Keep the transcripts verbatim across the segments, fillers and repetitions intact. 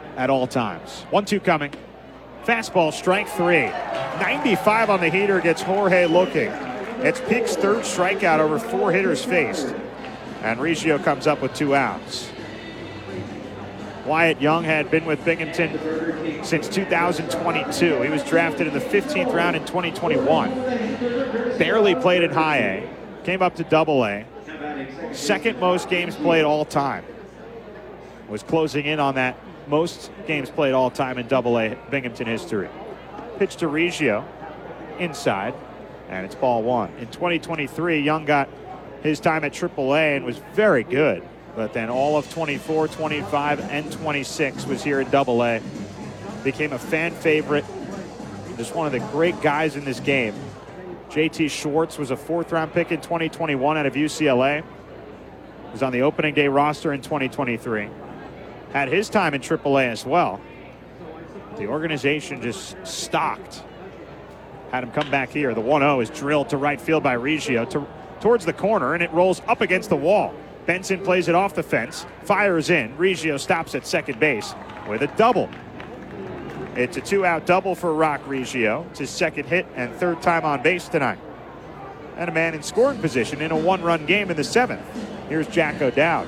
at all times. one two coming. Fastball, strike three. ninety-five on the heater, gets Jorge looking. It's Peak's third strikeout over four hitters faced. And Reggio comes up with two outs. Wyatt Young had been with Binghamton since two thousand twenty-two. He was drafted in the fifteenth round in twenty twenty-one. Barely played in high A. Came up to double A. Second most games played all time. Was closing in on that most games played all time in double A Binghamton history. Pitch to Reggio. Inside. And it's ball one. In twenty twenty-three, Young got his time at triple A and was very good. But then all of twenty-four, twenty-five, and twenty-six was here at double A. Became a fan favorite. Just one of the great guys in this game. J T Schwartz was a fourth round pick in twenty twenty-one out of U C L A. Was on the opening day roster in twenty twenty-three. Had his time in triple A as well. The organization just stocked. Had him come back here. The one oh is drilled to right field by Reggio to, towards the corner, and it rolls up against the wall. Benson plays it off the fence, fires in. Reggio stops at second base with a double. It's a two-out double for Rock Reggio. It's his second hit and third time on base tonight. And a man in scoring position in a one-run game in the seventh. Here's Jack O'Dowd.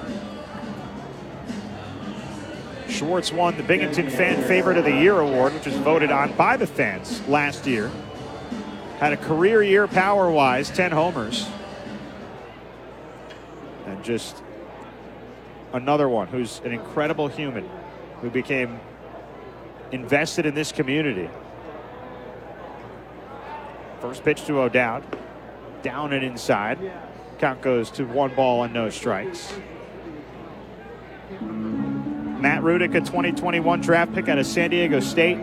Schwartz won the Binghamton Fan Favorite of the Year award, which was voted on by the fans last year. Had a career year power-wise, ten homers. And just another one who's an incredible human who became invested in this community. First pitch to O'Dowd. Down and inside. Count goes to one ball and no strikes. Matt Rudick, a twenty twenty-one draft pick out of San Diego State.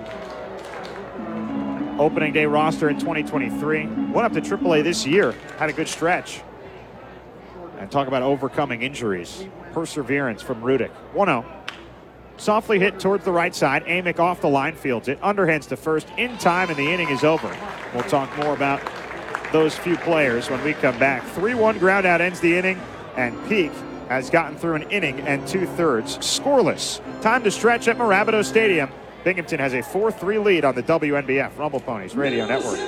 Opening day roster in twenty twenty-three. Went up to triple A this year. Had a good stretch. And talk about overcoming injuries. Perseverance from Rudick. one oh. Softly hit towards the right side. Amick off the line, fields it. Underhands to first in time, and the inning is over. We'll talk more about those few players when we come back. three one ground out ends the inning, and Peak has gotten through an inning and two-thirds scoreless. Time to stretch at Mirabito Stadium. Binghamton has a four three lead on the W N B F Rumble Ponies Radio Network.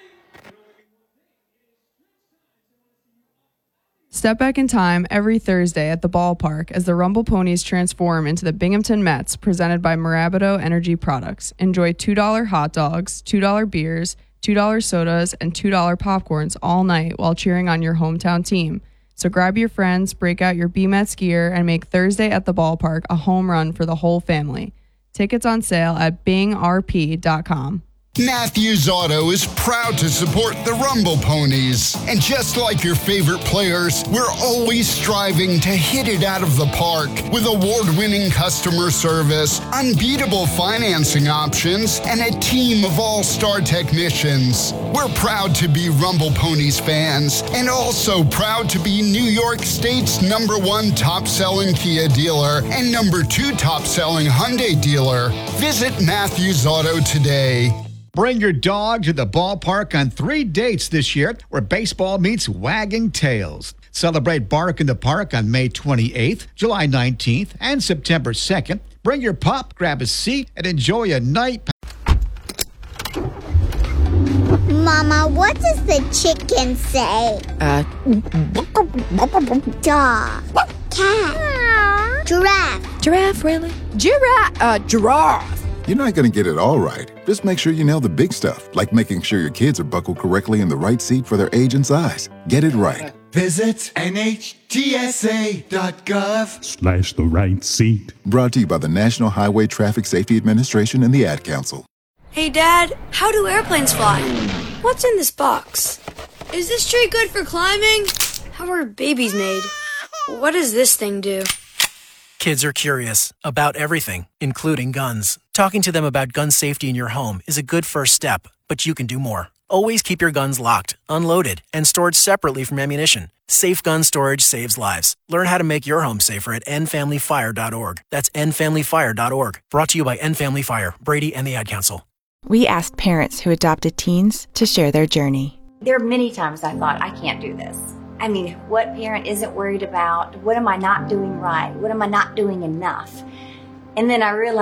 Step back in time every Thursday at the ballpark as the Rumble Ponies transform into the Binghamton Mets, presented by Mirabito Energy Products. Enjoy two dollar hot dogs, two dollar beers, two dollar sodas, and two dollar popcorns all night while cheering on your hometown team. So grab your friends, break out your B-Mets gear, and make Thursday at the ballpark a home run for the whole family. Tickets on sale at bing r p dot com. Matthews Auto is proud to support the Rumble Ponies. And just like your favorite players, we're always striving to hit it out of the park with award-winning customer service, unbeatable financing options, and a team of all-star technicians. We're proud to be Rumble Ponies fans and also proud to be New York State's number one top-selling Kia dealer and number two top-selling Hyundai dealer. Visit Matthews Auto today. Bring your dog to the ballpark on three dates this year where baseball meets wagging tails. Celebrate Bark in the Park on May twenty-eighth, July nineteenth, and September second. Bring your pup, grab a seat, and enjoy a night. Mama, what does the chicken say? Uh. Dog. Cat. Giraffe. Giraffe, really? Giraffe. Uh, giraffe. You're not going to get it all right. Just make sure you nail the big stuff, like making sure your kids are buckled correctly in the right seat for their age and size. Get it right. Visit N H T S A dot gov slash the right seat. Brought to you by the National Highway Traffic Safety Administration and the Ad Council. Hey, Dad, how do airplanes fly? What's in this box? Is this tree good for climbing? How are babies made? What does this thing do? Kids are curious about everything, including guns. Talking to them about gun safety in your home is a good first step, but you can do more. Always keep your guns locked, unloaded, and stored separately from ammunition. Safe gun storage saves lives. Learn how to make your home safer at end family fire dot org. That's end family fire dot org. Brought to you by End Family Fire, Brady, and the Ad Council. We asked parents who adopted teens to share their journey. There are many times I thought, I can't do this. I mean, what parent isn't worried about? What am I not doing right? What am I not doing enough? And then I realized